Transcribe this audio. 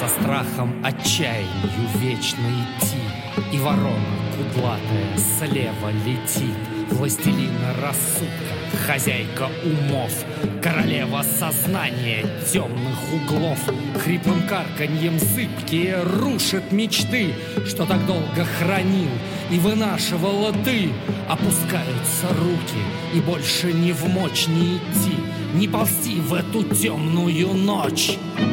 со страхом отчаянию вечно идти. И ворона кудлатая слева летит, властелина рассудка, хозяйка умов, королева сознания темных углов. Хриплым карканьем зыбкие рушит мечты, что так долго хранил и вынашивала ты. Опускаются руки, и больше не вмочь не идти, не ползти в эту темную ночь.